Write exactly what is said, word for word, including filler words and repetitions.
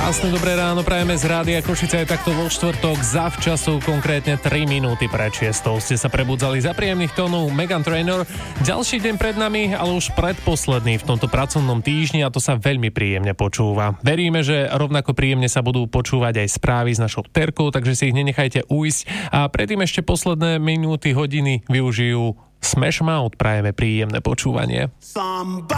Krásne dobré ráno prajeme z Rádia Košice aj takto vo štvrtok zavčasu, konkrétne tri minúty pred šiestou. Ste sa prebudzali za príjemných tónov Meghan Trainor. Ďalší deň pred nami, ale už predposledný v tomto pracovnom týždni a to sa veľmi príjemne počúva. Veríme, že rovnako príjemne sa budú počúvať aj správy s našou Terkou, takže si ich nenechajte ujsť a predtým ešte posledné minúty, hodiny využijú Smash Mouth. Prajeme príjemné počúvanie.